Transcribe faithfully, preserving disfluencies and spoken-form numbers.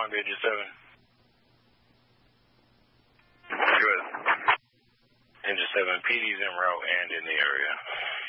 Columbia, Engine seven. Good. Engine seven, P D's en route and in the area.